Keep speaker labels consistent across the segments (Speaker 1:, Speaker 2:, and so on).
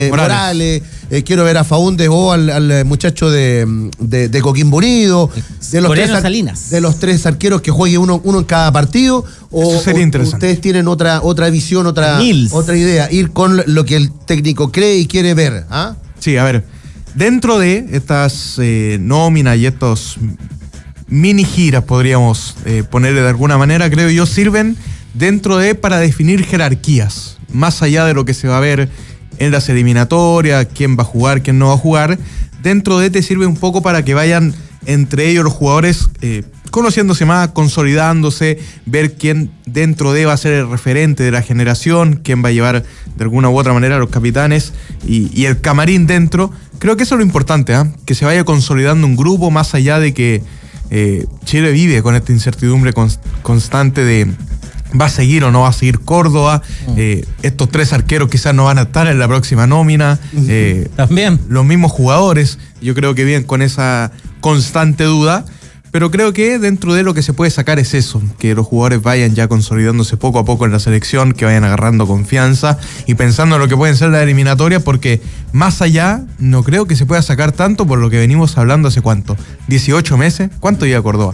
Speaker 1: Morales, quiero ver a Faúndez o al muchacho de Coquimbo Unido, de los tres arqueros que juegue uno en cada partido, o sería interesante. Ustedes tienen otra visión, otra idea, ir con lo que el técnico cree y quiere ver. ¿Ah?
Speaker 2: Sí, a ver, dentro de estas nóminas y estos mini giras, podríamos ponerle de alguna manera, creo yo, sirven para definir jerarquías, más allá de lo que se va a ver en las eliminatorias, quién va a jugar, quién no va a jugar. Dentro de te sirve un poco para que vayan entre ellos los jugadores conociéndose más, consolidándose, ver quién dentro de va a ser el referente de la generación, quién va a llevar de alguna u otra manera a los capitanes y el camarín dentro. Creo que eso es lo importante, que se vaya consolidando un grupo, más allá de que Chile vive con esta incertidumbre constante de ¿va a seguir o no va a seguir Córdoba? Estos tres arqueros quizás no van a estar en la próxima nómina.
Speaker 3: También.
Speaker 2: Los mismos jugadores, yo creo que vienen con esa constante duda, pero creo que dentro de lo que se puede sacar es eso, que los jugadores vayan ya consolidándose poco a poco en la selección, que vayan agarrando confianza y pensando en lo que pueden ser las eliminatorias, porque más allá no creo que se pueda sacar tanto por lo que venimos hablando hace ¿cuánto? 18 meses. ¿Cuánto lleva Córdoba?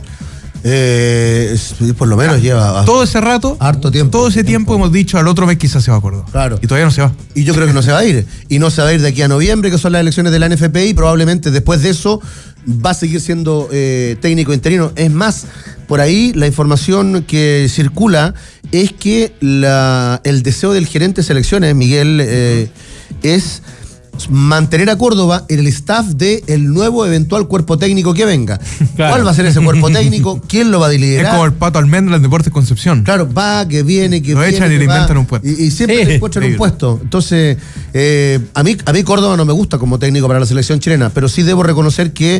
Speaker 1: Por lo menos lleva
Speaker 2: todo ese rato,
Speaker 1: harto tiempo.
Speaker 2: Todo ese tiempo hemos dicho al otro mes quizás se va a Córdoba.
Speaker 1: Claro.
Speaker 2: Y todavía no se va.
Speaker 1: Y yo creo que no se va a ir. Y no se va a ir de aquí a noviembre, que son las elecciones de la NFP, y probablemente después de eso va a seguir siendo técnico interino. Es más, por ahí la información que circula es que el deseo del gerente de selecciones, Miguel, es mantener a Córdoba en el staff del nuevo eventual cuerpo técnico que venga. Claro. ¿Cuál va a ser ese cuerpo técnico? ¿Quién lo va a liderar?
Speaker 2: Es como el Pato Almendra en Deportes Concepción.
Speaker 1: Claro, va, que viene, que
Speaker 2: lo
Speaker 1: viene.
Speaker 2: Lo echan y le inventan un puesto.
Speaker 1: Y siempre le encuentran un puesto. Entonces, a mí Córdoba no me gusta como técnico para la selección chilena, pero sí debo reconocer que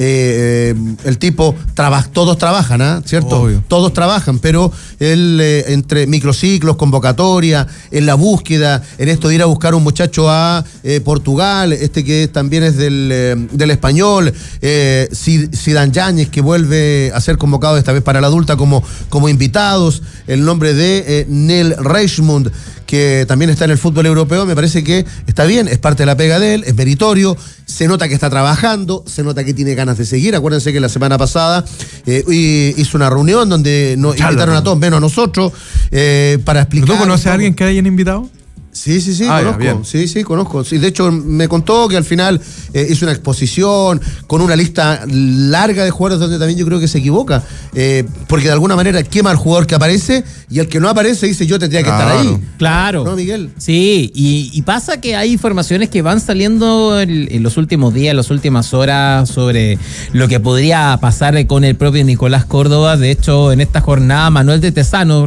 Speaker 1: el tipo todos trabajan, ¿cierto?
Speaker 2: Obvio.
Speaker 1: Todos trabajan, pero él entre microciclos, convocatoria, en la búsqueda, en esto de ir a buscar un muchacho a Portugal, que también es del Español, Zidane Yáñez, que vuelve a ser convocado esta vez para la adulta como invitados, el nombre de Neil Reichmund, que también está en el fútbol europeo. Me parece que está bien, es parte de la pega de él, es meritorio, se nota que está trabajando, se nota que tiene ganas de seguir. Acuérdense que la semana pasada hizo una reunión donde nos invitaron a todos, menos a nosotros, para explicar.
Speaker 2: ¿Tú conoces a alguien que hayan invitado?
Speaker 1: Sí, conozco. Sí, conozco. Sí, de hecho, me contó que al final hizo una exposición con una lista larga de jugadores donde también yo creo que se equivoca. Porque de alguna manera quema al jugador que aparece y el que no aparece dice yo tendría que estar ahí.
Speaker 3: Claro.
Speaker 1: ¿No, Miguel?
Speaker 3: Sí, y pasa que hay informaciones que van saliendo en los últimos días, en las últimas horas, sobre lo que podría pasar con el propio Nicolás Córdoba. De hecho, en esta jornada, Manuel de Tesano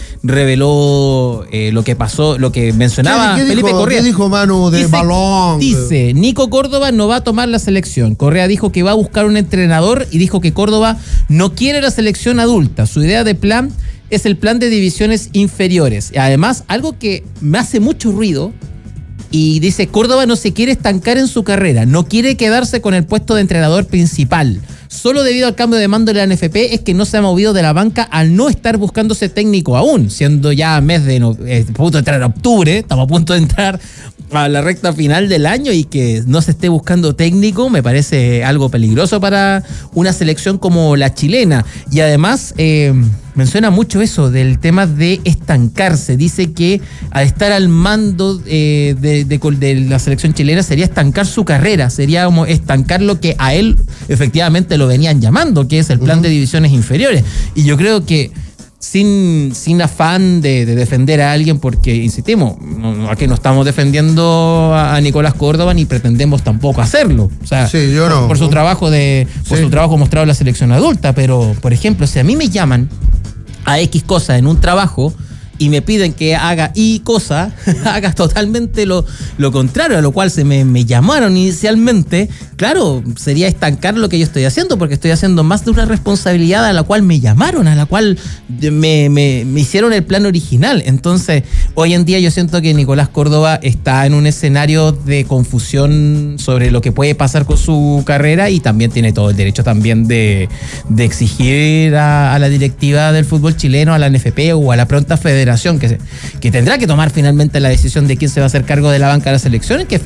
Speaker 3: reveló lo que pasó, lo que mencionaba Felipe Correa.
Speaker 1: ¿Qué dijo Manu de balón?
Speaker 3: Dice, Nico Córdoba no va a tomar la selección. Correa dijo que va a buscar un entrenador y dijo que Córdoba no quiere la selección adulta. Su idea de plan es el plan de divisiones inferiores. Además, algo que me hace mucho ruido, y dice, Córdoba no se quiere estancar en su carrera, no quiere quedarse con el puesto de entrenador principal. Solo debido al cambio de mando de la NFP es que no se ha movido de la banca al no estar buscándose técnico aún, siendo ya mes de punto de entrar a octubre, estamos a punto de entrar a la recta final del año, y que no se esté buscando técnico me parece algo peligroso para una selección como la chilena. Y además menciona mucho eso del tema de estancarse. Dice que al estar al mando de la selección chilena sería estancar su carrera, sería como estancar lo que a él efectivamente lo venían llamando, que es el plan de divisiones inferiores. Y yo creo que sin afán de defender a alguien, porque insistimos, aquí no estamos defendiendo a Nicolás Córdoba ni pretendemos tampoco hacerlo, o sea, sí, yo no, por su trabajo su trabajo mostrado en la selección adulta. Pero por ejemplo, si a mí me llaman a X cosa en un trabajo y me piden que haga Y cosa, haga totalmente lo contrario a lo cual me llamaron inicialmente, claro, sería estancar lo que yo estoy haciendo, porque estoy haciendo más de una responsabilidad a la cual me llamaron, a la cual me hicieron el plan original. Entonces, hoy en día yo siento que Nicolás Córdoba está en un escenario de confusión sobre lo que puede pasar con su carrera, y también tiene todo el derecho también de exigir a la directiva del fútbol chileno, a la NFP o a la pronta federación, federación que tendrá que tomar finalmente la decisión de quién se va a hacer cargo de la banca de las elecciones, que